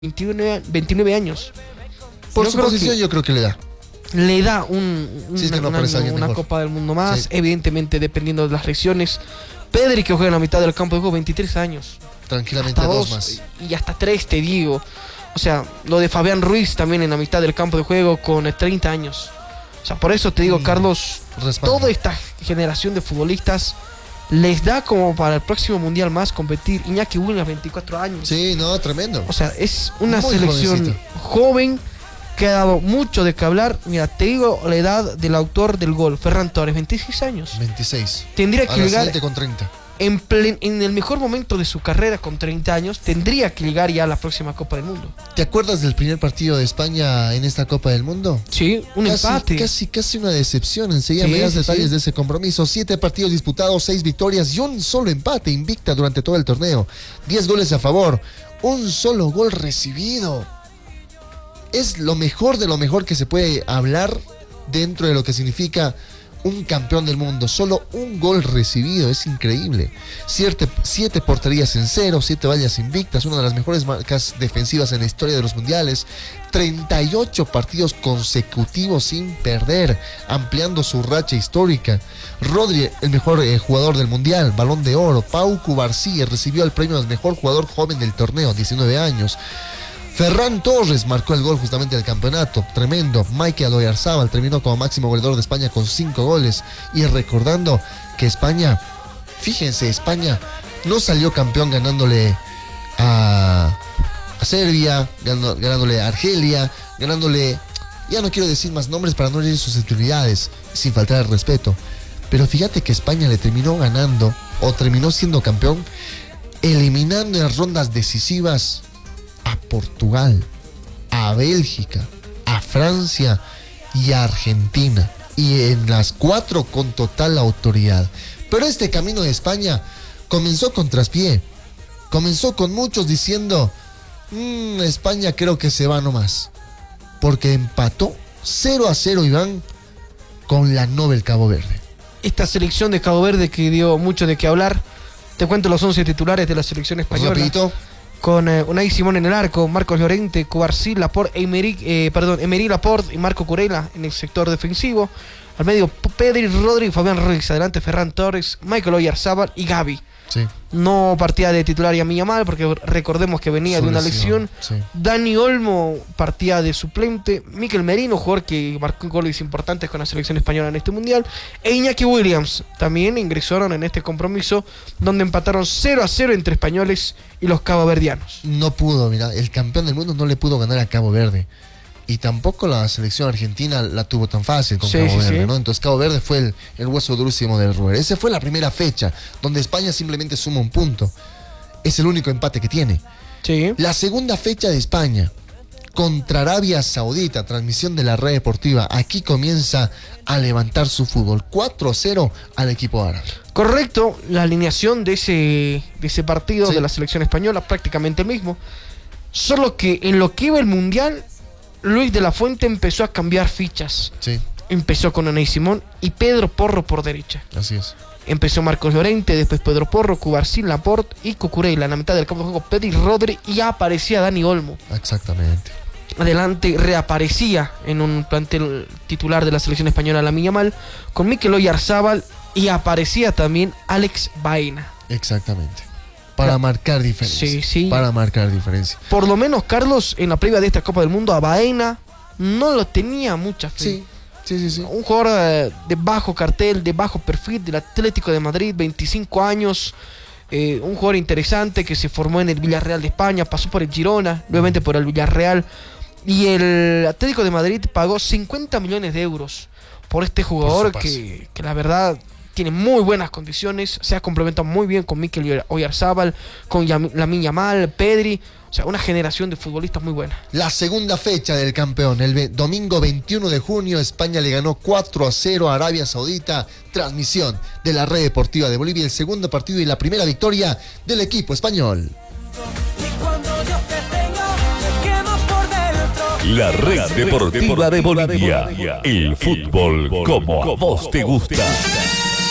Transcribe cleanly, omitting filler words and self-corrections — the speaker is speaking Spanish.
29 años. Por su posición yo creo que le da. Le da una Copa del Mundo más, sí. Evidentemente dependiendo de las lesiones. Pedri, que juega en la mitad del campo de juego, 23 años. Tranquilamente hasta 2 más. Y hasta 3, te digo. O sea, lo de Fabián Ruiz también en la mitad del campo de juego con 30 años. O sea, por eso te digo, Carlos, toda esta generación de futbolistas les da como para el próximo Mundial más competir. Iñaki Williams, 24 años. Sí, no, tremendo. O sea, es una selección joven que ha dado mucho de qué hablar. Mira, te digo la edad del autor del gol, Ferran Torres, 26 años. 26. Tendría que llegar con 30. En el mejor momento de su carrera, con 30 años, tendría que llegar ya a la próxima Copa del Mundo. ¿Te acuerdas del primer partido de España en esta Copa del Mundo? Sí, empate. Casi una decepción. Enseguida me das detalles de ese compromiso. 7 partidos disputados, 6 victorias y un solo empate, invicta durante todo el torneo. 10 goles a favor, un solo gol recibido. Es lo mejor de lo mejor que se puede hablar dentro de lo que significa un campeón del mundo. Solo un gol recibido, es increíble. 7 porterías en 0, 7 vallas invictas, una de las mejores marcas defensivas en la historia de los mundiales. 38 partidos consecutivos sin perder, ampliando su racha histórica. Rodri, el mejor jugador del mundial, Balón de Oro. Pau Cubarsí recibió el premio al mejor jugador joven del torneo, 19 años. Ferran Torres marcó el gol justamente del campeonato, tremendo. Mikel Oyarzabal terminó como máximo goleador de España con 5 goles. Y recordando que España, fíjense, España no salió campeón ganándole a Serbia, ganándole a Argelia, ganándole, ya no quiero decir más nombres para no herir susceptibilidades, sin faltar el respeto. Pero fíjate que España le terminó ganando, o terminó siendo campeón, eliminando en las rondas decisivas a Portugal, a Bélgica, a Francia y a Argentina, y en las 4 con total autoridad. Pero este camino de España comenzó con traspié, comenzó con muchos diciendo España creo que se va nomás, porque empató 0-0, Iván, con la Nobel Cabo Verde. Esta selección de Cabo Verde que dio mucho de qué hablar. Te cuento los 11 titulares de la selección española. Rapidito. Con Unai Simón en el arco, Marcos Llorente, Cubarsí, Laporte, Emery Laporte y Marco Curella en el sector defensivo. Al medio Pedri, Rodri, Fabián Ruiz. Adelante Ferran Torres, Mikel Oyarzabal y Gavi. Sí. No partía de titular Lamine Yamal porque recordemos que venía de una lesión. Sí. Dani Olmo partía de suplente. Mikel Merino, jugador que marcó goles importantes con la selección española en este mundial. E Iñaki Williams también ingresaron en este compromiso, donde empataron 0-0 entre españoles y los caboverdianos. No pudo, mira, el campeón del mundo no le pudo ganar a Cabo Verde. Y tampoco la selección argentina la tuvo tan fácil con Cabo Verde, ¿no? Entonces Cabo Verde fue el hueso durísimo del roer. Esa fue la primera fecha, donde España simplemente suma un punto. Es el único empate que tiene. Sí. La segunda fecha de España, contra Arabia Saudita, transmisión de la Red Deportiva. Aquí comienza a levantar su fútbol. 4-0 al equipo árabe. Correcto, la alineación de ese partido de la selección española, prácticamente el mismo. Solo que en lo que iba el mundial, Luis de la Fuente empezó a cambiar fichas. Sí. Empezó con Unai Simón y Pedro Porro por derecha. Así es. Empezó Marcos Llorente, después Pedro Porro, Cubarsí, Laporte y Cucurella. En la mitad del campo de juego Pedri, Rodri, y ya aparecía Dani Olmo. Exactamente. Adelante reaparecía en un plantel titular de la selección española Lamine Yamal con Mikel Oyarzabal, y aparecía también Alex Baena. Exactamente. Para marcar diferencia. Sí. Para marcar diferencia. Por lo menos, Carlos, en la previa de esta Copa del Mundo, a Baena no lo tenía mucha fe. Sí. Un jugador de bajo cartel, de bajo perfil, del Atlético de Madrid, 25 años. Un jugador interesante que se formó en el Villarreal de España, pasó por el Girona, nuevamente por el Villarreal. Y el Atlético de Madrid pagó 50 millones de euros por este jugador que la verdad tiene muy buenas condiciones, se ha complementado muy bien con Mikel Oyarzabal, con Lamine Yamal, Pedri. O sea, una generación de futbolistas muy buena. La segunda fecha del campeón, el domingo 21 de junio, España le ganó 4-0 a Arabia Saudita. Transmisión de la Red Deportiva de Bolivia, el segundo partido y la primera victoria del equipo español. La Red Deportiva de Bolivia, el fútbol como a vos te gusta.